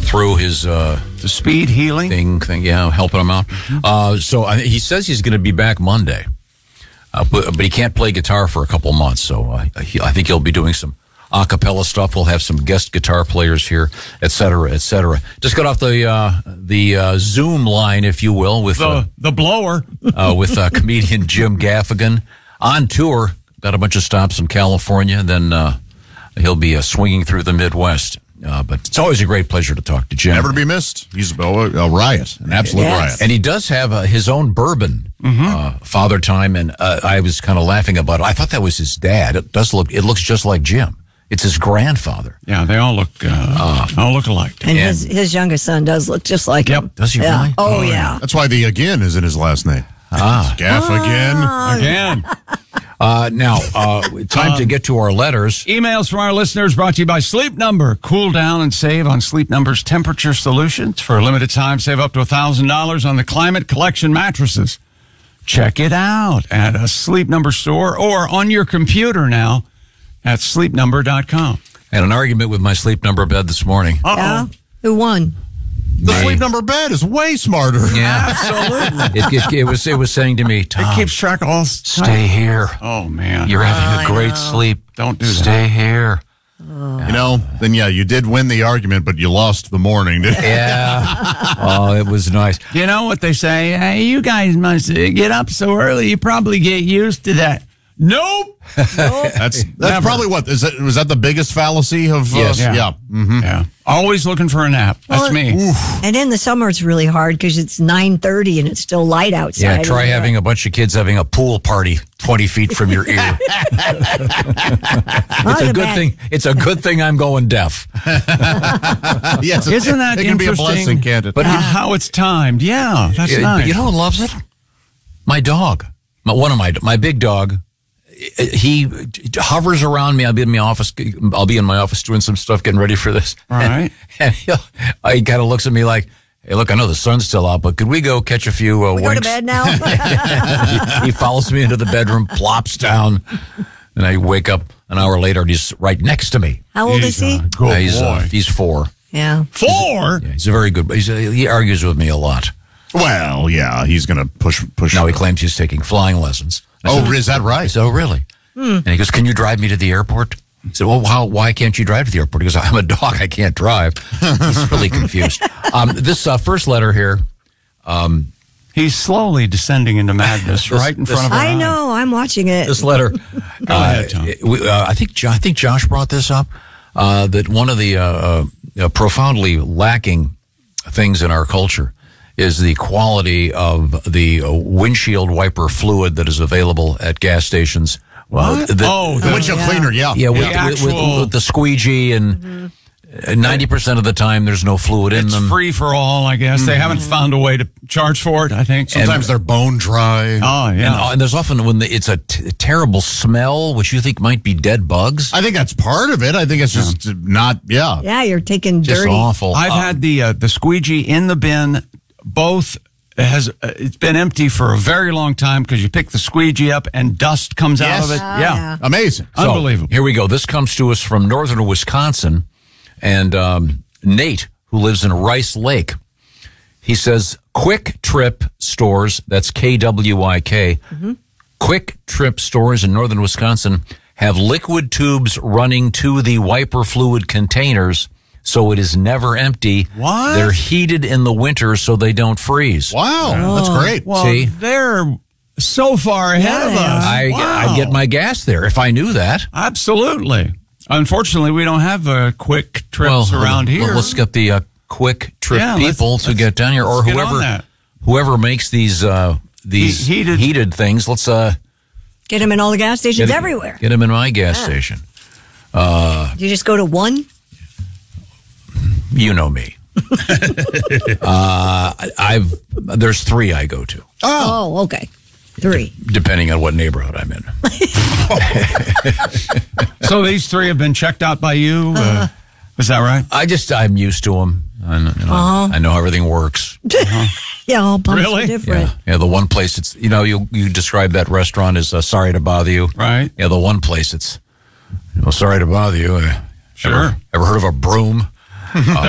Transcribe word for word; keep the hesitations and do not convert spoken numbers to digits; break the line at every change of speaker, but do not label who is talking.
through his uh,
the speed healing
thing, thing, yeah, helping him out. Uh, so I, he says he's going to be back Monday, uh, but, but he can't play guitar for a couple months. So uh, he, I think he'll be doing some a cappella stuff. We'll have some guest guitar players here, et cetera, et cetera. Just got off the uh, the uh, Zoom line, if you will, with
the
uh,
the blower
uh, with uh, comedian Jim Gaffigan on tour. Got a bunch of stops in California, and then uh, he'll be uh, swinging through the Midwest. Uh, but it's always a great pleasure to talk to Jim.
Never to be missed. He's a, a riot, an absolute
Yes.
riot.
And he does have uh, his own bourbon,
Mm-hmm.
uh, Father Time, and uh, I was kind of laughing about it. I thought that was his dad. It does look. It looks just like Jim. It's his grandfather.
Yeah, they all look uh, all look alike.
And
Yeah.
his, his youngest son does look just like
Yep.
him.
Does he
Yeah.
really?
Oh, yeah.
That's why the again is in his last name.
Ah.
Gaff again.
Again,
Uh, now, uh, time to get to our letters.
emails from our listeners brought to you by Sleep Number. Cool down and save on Sleep Number's temperature solutions. For a limited time, save up to one thousand dollars on the Climate Collection mattresses. Check it out at a Sleep Number store or on your computer now at sleep number dot com.
I had an argument with my Sleep Number bed this morning.
Uh-oh.
Yeah? Who won?
The
Me.
sleep number bed is way smarter.
Yeah,
Absolutely.
it, it, it was. It was saying to me, Tom,
It keeps track of all.
stay here.
Oh, man.
You're having
I
a great
know.
sleep.
Don't do that.
Stay here.
You know, then yeah, you did win the argument, but you lost the morning. Didn't you?
Yeah. Oh, it was nice.
You know what they say? Hey, you guys must uh, get up so early. You probably get used to that. Nope.
That's that's
Never.
probably what is that? Was that the biggest fallacy of? Uh,
Yes.
yeah.
Yeah.
Mhm.
Yeah. Always looking for a nap. That's
Well,
me.
And in the summer, it's really hard because it's nine thirty and it's still light outside.
Yeah, try having a bunch of kids having a pool party twenty feet from your ear. It's a good thing. It's a good thing I'm going deaf.
Yes.
Isn't that
it can be a
interesting?
blessing, can't it?
But
Uh, how it's timed. Yeah, that's
Yeah,
nice.
but you know who loves it? My dog. My, one of my my big dog. He hovers around me. I'll be in my office. I'll be in my office doing some stuff, getting ready for this.
All right.
And he'll, he kind of looks at me like, "Hey, look, I know the sun's still out, but could we go catch a few uh,
We go to
winks?"
bed now?
he, he follows me into the bedroom, plops down, and I wake up an hour later, and he's right next to me.
How old is
He's
he?
a good
Uh, he's, uh,
boy.
he's four.
Yeah.
Four?
Yeah, he's a very good. He's a, he argues with me a lot.
Well, yeah, he's going to push push.
Now he claims he's taking flying lessons. I
Oh,
said,
is that
I
right?
said, "Oh, really?" And he goes, "Can you drive me to the airport?" I said, "Well, how, why can't you drive to the airport?" He goes, "I'm a dog. I can't drive." He's really confused. Um, this uh, first letter here,
He's slowly descending into madness right in front of our
I
eyes.
know. I'm watching it.
this letter, uh,
ahead, Tom.
we, uh, I think Jo- I think Josh brought this up, uh, that one of the uh, uh, profoundly lacking things in our culture is the quality of the uh, windshield wiper fluid that is available at gas stations.
What?
Uh, the-
Oh,
The
the-
windshield
Yeah.
cleaner, yeah.
Yeah, with,
The
with,
actual-
with, with the squeegee, and ninety percent of the time there's no fluid in
It's
them.
free for all, I guess. They haven't found a way to charge for it, I think.
Sometimes they're bone dry.
Oh,
And,
yeah.
uh, and there's often when the, it's a t- terrible smell, which you think might be dead bugs.
I think that's part of it. I think it's just not. Yeah.
Yeah, you're taking
Just
dirty.
awful.
I've
Uh,
had the uh, the squeegee in the bin. Both has uh, it's been empty for a very long time because you pick the squeegee up and dust comes out of
Yes.
it.
Ah,
yeah.
yeah.
Amazing.
So,
Unbelievable.
Here we go. This comes to us from northern Wisconsin, and um, Nate, who lives in Rice Lake, he says, Quick Trip stores, that's K W I K, Quick Trip stores in northern Wisconsin have liquid tubes running to the wiper fluid containers, so it is never empty.
What?
They're heated in the winter so they don't freeze.
Wow, that's great.
Well,
See?
they're so far ahead
Yeah,
of
they
us.
I,
Wow.
I'd get my gas there if I knew that.
Absolutely. Unfortunately, we don't have uh, quick trips around
well,
here.
let's get the uh, Quick Trip
Yeah, let's-
people to
let's-
get down here, or
let's get on
whoever
that.
whoever makes these uh, these
He- heated-
heated things. Let's uh,
Get them in all the gas stations
get,
everywhere.
Get them in my gas station.
You just go to one?
You know me. uh, I've there's three I go to,
Oh, okay. Three.
depending on what neighborhood I'm in.
So these three have been checked out by you. Uh, is that right?
I just I'm used to them. I know, you know,
Uh-huh.
I know how everything works.
Yeah, all pumps
Really?
are different.
Yeah, yeah. The one place it's you know you you describe that restaurant as uh, sorry to bother you.
Right.
Yeah, the one place it's you know, sorry to bother you. Uh,
Sure.
Ever, ever heard of a broom? Uh,